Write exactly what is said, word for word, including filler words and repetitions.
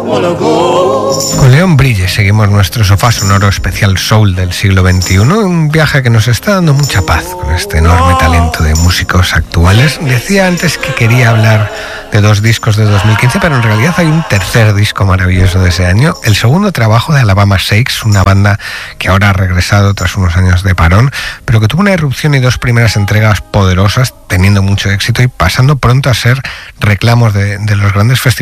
Con León Brilles seguimos nuestro sofá sonoro especial soul del siglo veintiuno, un viaje que nos está dando mucha paz con este enorme talento de músicos actuales. Decía antes que quería hablar de dos discos de dos mil quince, pero en realidad hay un tercer disco maravilloso de ese año, el segundo trabajo de Alabama Shakes, una banda que ahora ha regresado tras unos años de parón, pero que tuvo una irrupción y dos primeras entregas poderosas, teniendo mucho éxito y pasando pronto a ser reclamos de, de los grandes festivales